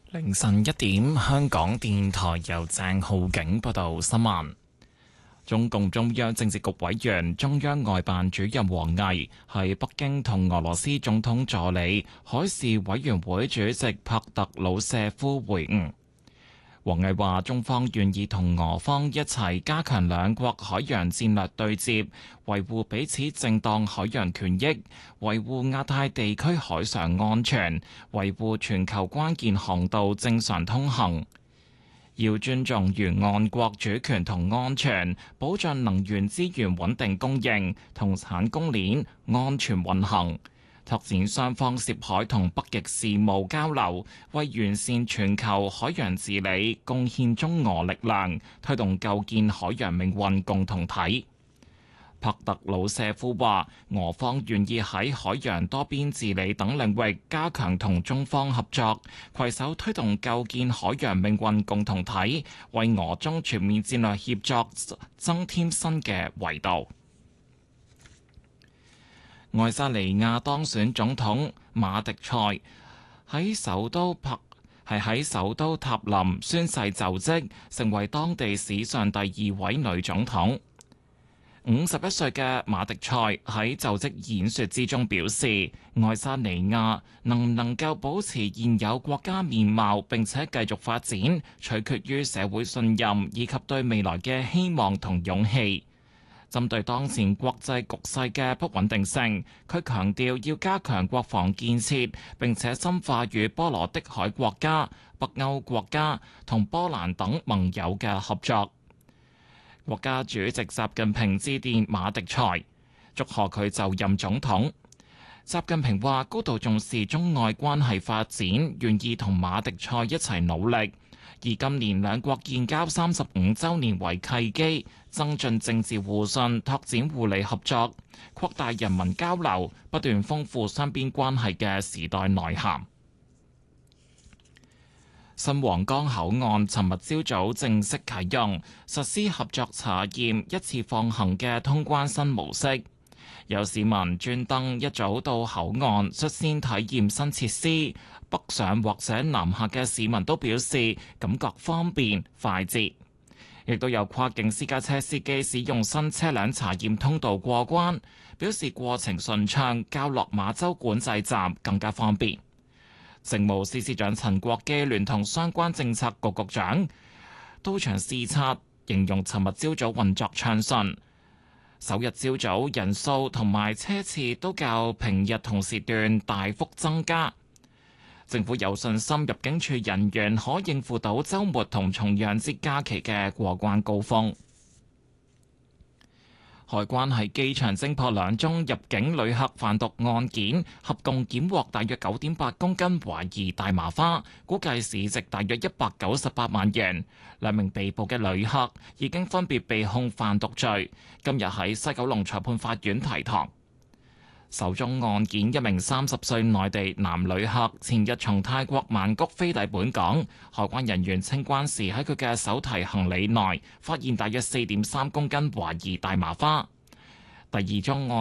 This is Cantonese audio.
凌晨1點，香港電台由鄭浩景報道新聞。中共中央政治局委員、中央外辦主任王毅喺北京同俄羅斯總統助理、海事委員會主席帕特魯舍夫會晤。王毅話：中方願意同俄方一齊加強兩國海洋戰略對接，維護彼此正當海洋權益，維護亞太地區海上安全，維護全球關鍵航道正常通行。要尊重沿岸國主權同安全，保障能源資源穩定供應同產供鏈安全運行。拓展雙方涉海同北極事務交流，為完善全球海洋治理貢獻中俄力量，推動構建海洋命運共同體。帕特魯舍夫話：俄方願意喺海洋多邊治理等領域加強同中方合作，攜手推動構建海洋命運共同體，為俄中全面戰略協作增添新嘅維度。愛沙尼亞當選總統馬迪塞喺首都塔林宣誓就職，成為當地史上第2位女總統。51歲嘅馬迪塞喺就職演說之中表示，愛沙尼亞能唔能夠保持現有國家面貌並且繼續發展，取決於社會信任以及對未來嘅希望同勇氣。針對當前國際局勢嘅不穩定性，佢強調要加強國防建設，並且深化與波羅的海國家、北歐國家同波蘭等盟友嘅合作。國家主席習近平致電馬迪塞，祝賀佢就任總統。習近平話高度重視中外關係發展，願意同馬迪塞一齊努力。以今年兩國建交35週年為契機，增進政治互信，拓展互利合作，擴大人民交流，不斷豐富雙邊關係嘅時代內涵。新皇崗口岸尋日朝早正式啟用，實施合作查驗、一次放行嘅通關新模式。有市民專登一早到口岸率先體驗新設施，北上或者南下嘅市民都表示感覺方便快捷。亦都有跨境私家車司機使用新車輛查驗通道過關，表示過程順暢，較落馬洲管制站更加方便。政務司司長陳國基聯同相關政策局局長到場視察，形容尋日朝早運作暢順。首日朝早人數同埋車次都較平日同時段大幅增加，政府有信心入境處人員可應付到週末同重陽節假期嘅過關高峰。海關喺機場偵破2宗入境旅客販毒案件，合共檢獲大約9.8公斤懷疑大麻花，估計市值大約198萬元。2名被捕嘅旅客已經分別被控販毒罪，今日喺西九龍裁判法院提堂。首宗案件，一名30歲內地男旅客前日從泰國曼谷飛抵本港，海關人員清關時喺佢嘅手提行李內發現大約4.3公斤懷疑大麻花。第二宗案